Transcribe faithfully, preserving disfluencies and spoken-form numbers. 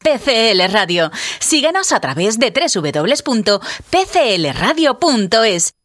P C L Radio. Síguenos a través de doble u doble u doble u punto p c l radio punto es.